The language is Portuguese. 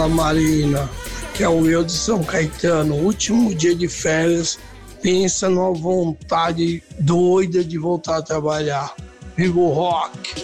Fala Marina, que é o Will de São Caetano. Último dia de férias, pensa numa vontade doida de voltar a trabalhar. Viva o rock!